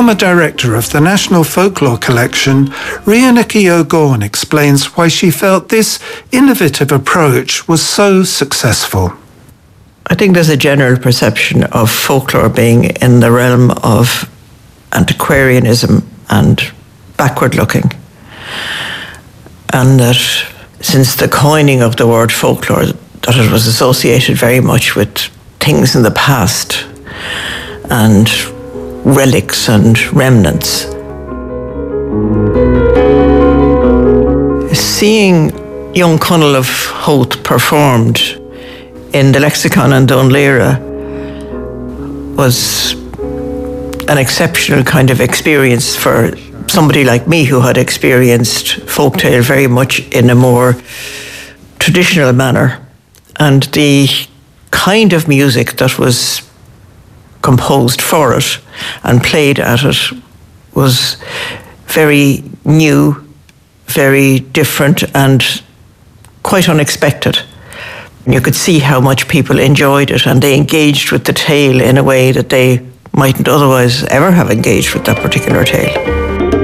former director of the National Folklore Collection, Rianiki O'Gorn explains why she felt this innovative approach was so successful. I think there's a general perception of folklore being in the realm of antiquarianism and backward looking. And that since the coining of the word folklore, that it was associated very much with things in the past and relics and remnants. Seeing young Conall of Howth performed in the Lexicon in Dún Laoghaire was an exceptional kind of experience for somebody like me who had experienced folktale very much in a more traditional manner. And the kind of music that was composed for it and played at it was very new, very different and quite unexpected. You could see how much people enjoyed it and they engaged with the tale in a way that they mightn't otherwise ever have engaged with that particular tale.